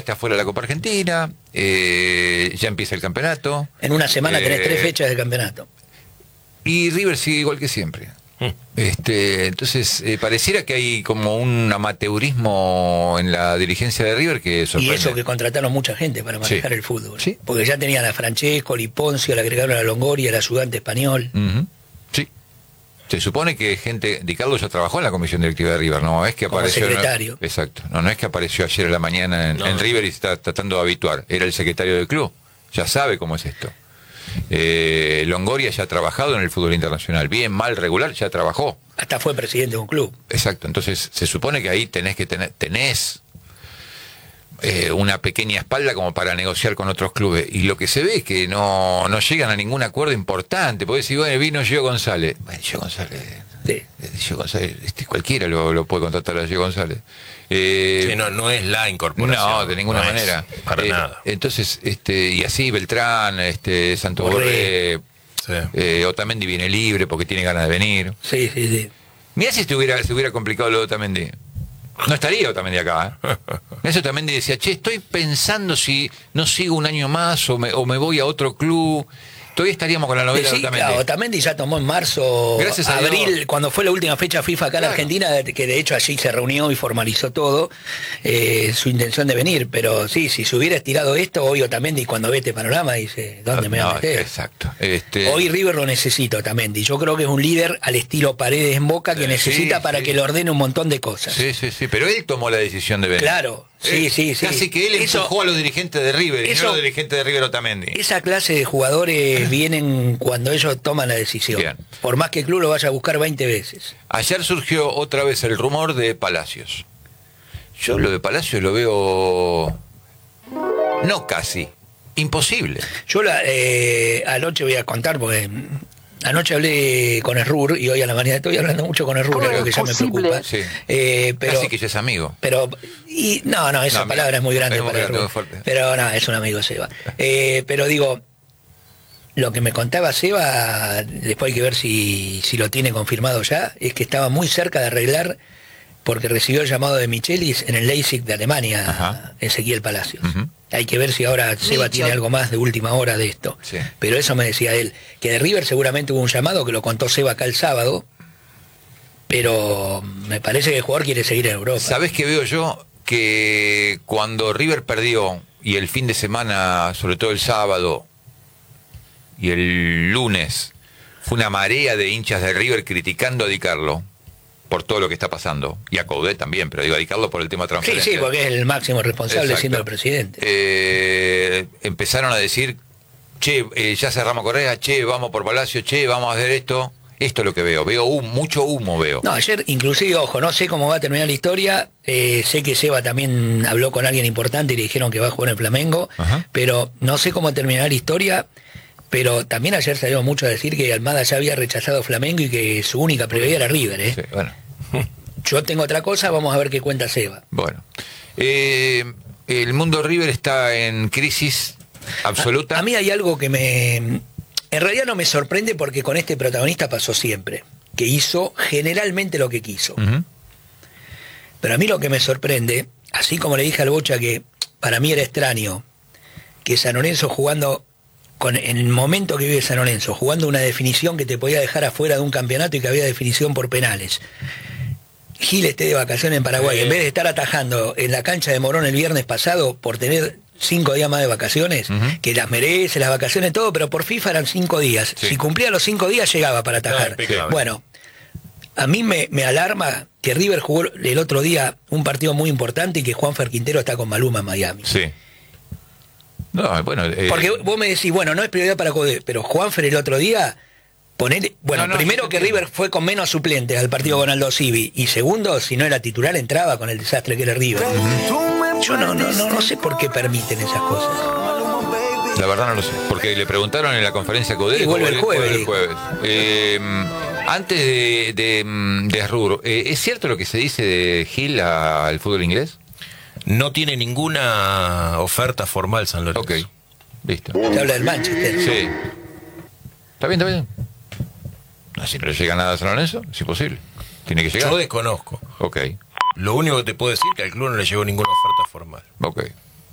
está fuera de la Copa Argentina, ya empieza el campeonato. En una semana tenés 3 fechas de campeonato. Y River sigue igual que siempre. Entonces, pareciera que hay como un amateurismo en la dirigencia de River que sorprende. Y eso que contrataron mucha gente para manejar el fútbol. Sí. Porque ya tenían a Francesco, Liponcio, le agregaron a Longoria, el ayudante español. Sí. Se supone que gente, Di Carlo ya trabajó en la comisión directiva de River, no es que Como apareció. secretario. Exacto. No es que apareció ayer en la mañana en River y se está tratando de habituar. Era el secretario del club. Ya sabe cómo es esto. Longoria ya ha trabajado en el fútbol internacional, bien, mal, regular, ya trabajó. Hasta fue presidente de un club. Exacto, entonces se supone que ahí tenés una pequeña espalda como para negociar con otros clubes, y lo que se ve es que no llegan a ningún acuerdo importante, porque si vino Gio González, Gio González, cualquiera lo puede contratar a Gio González. No es la incorporación. No, de ninguna manera. Para nada. Entonces, y así Beltrán, Santos Borré, Otamendi viene libre porque tiene ganas de venir. Sí. Mirá si se hubiera complicado lo de Otamendi. No estaría Otamendi acá. Mirá si Otamendi decía, estoy pensando si no sigo un año más o me voy a otro club. Todavía estaríamos con la novela de Otamendi. Claro, Otamendi ya tomó en marzo, abril, cuando fue la última fecha FIFA acá en Argentina, que de hecho allí se reunió y formalizó todo, su intención de venir. Pero sí, si se hubiera estirado esto, hoy Otamendi cuando ve este panorama dice, ¿dónde me voy a meter? Exacto. Hoy River lo necesita, Otamendi. Yo creo que es un líder al estilo Paredes en Boca que necesita para que le ordene un montón de cosas. Sí, pero él tomó la decisión de venir. Claro. Sí. Casi que él empujó a los dirigentes de River y no a los dirigentes de River Otamendi. Esa clase de jugadores vienen cuando ellos toman la decisión. Bien. Por más que el club lo vaya a buscar 20 veces. Ayer surgió otra vez el rumor de Palacios. Yo lo de Palacios lo veo... No casi. Imposible. Yo anoche voy a contar porque... Anoche hablé con Errur y hoy a la mañana estoy hablando mucho con Errur, algo que ya me preocupa. Sí. Pero, casi que ya es amigo. No, esa palabra es muy grande para Errur. Pero no, es un amigo Seba. Pero digo, lo que me contaba Seba, después hay que ver si lo tiene confirmado ya, es que estaba muy cerca de arreglar, porque recibió el llamado de Michelis en el Leipzig de Alemania, Ezequiel Palacios. Hay que ver si ahora Seba tiene algo más de última hora de esto. Sí. Pero eso me decía él, que de River seguramente hubo un llamado que lo contó Seba acá el sábado, pero me parece que el jugador quiere seguir en Europa. ¿Sabés qué veo yo? Que cuando River perdió, y el fin de semana, sobre todo el sábado y el lunes, fue una marea de hinchas de River criticando a Di Carlo por todo lo que está pasando, y a Coudet también, pero digo a Di Carlo por el tema transferencia. Sí, porque es el máximo responsable. Exacto. Siendo el presidente. Empezaron a decir, ya cerramos Correa, vamos por Palacio, vamos a hacer esto. Esto es lo que veo mucho humo veo. No, ayer inclusive, ojo, no sé cómo va a terminar la historia, sé que Seba también habló con alguien importante y le dijeron que va a jugar en el Flamengo, pero no sé cómo terminará la historia. Pero también ayer salió mucho a decir que Almada ya había rechazado Flamengo y que su única prioridad era River. Sí, bueno. Yo tengo otra cosa, vamos a ver qué cuenta Seba. Bueno, el mundo River está en crisis absoluta. A mí hay algo que en realidad no me sorprende, porque con este protagonista pasó siempre, que hizo generalmente lo que quiso. Pero a mí lo que me sorprende, así como le dije al Bocha que para mí era extraño que San Lorenzo jugando... en el momento que vive San Lorenzo, jugando una definición que te podía dejar afuera de un campeonato y que había definición por penales, Gil esté de vacaciones en Paraguay, en vez de estar atajando en la cancha de Morón el viernes pasado por tener 5 días más de vacaciones, que las merece, las vacaciones, todo, pero por FIFA eran 5 días. Si cumplía los 5 días llegaba para atajar. Bueno, a mí me alarma que River jugó el otro día un partido muy importante y que Juanfer Quintero está con Maluma en Miami. Sí. No, bueno, porque vos me decís, bueno, no es prioridad para Coudet, pero Juanfer el otro día, primero que River fue con menos suplentes al partido con Aldo Civi, y segundo, si no era titular, entraba con el desastre que era River. Yo no sé por qué permiten esas cosas. La verdad no lo sé, porque le preguntaron en la conferencia Coudet y vuelve el jueves. Antes de Arrur, ¿es cierto lo que se dice de Gil al fútbol inglés? No tiene ninguna oferta formal San Lorenzo. Ok, listo. Te habla del Manchester. Sí. Está bien. No, si no le llega nada a San Lorenzo, es imposible. Tiene que llegar. Yo desconozco. Ok. Lo único que te puedo decir es que al club no le llegó ninguna oferta formal. Ok.